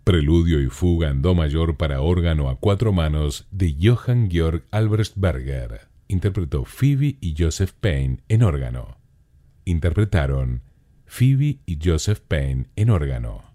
Preludio y fuga en do mayor para órgano a cuatro manos de Johann Georg Albrecht Berger. Interpretó Phoebe y Joseph Payne en órgano. Interpretaron Phoebe y Joseph Payne en órgano.